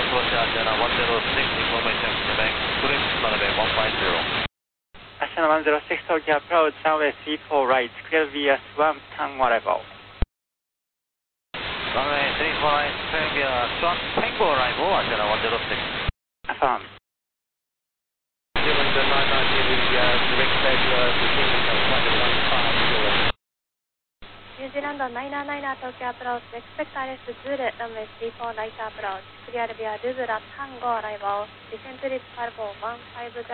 Asiana 106 information, Quebec, clearance runway 150. Asiana 106 Tokyo approach, runway 34 right, clear via Swan Tango arrival. Runway 34 right, clear via Swan Tango arrival, Asiana 106. Affirm. Zealand 990, we direct back to Zealand flight 150. ニュージーランド979東京アプローチ、expect RS ズール、ランウェイ34ライトアプローチ、クリアルビアルブラタンゴアライバル、ディセントリップパルボ15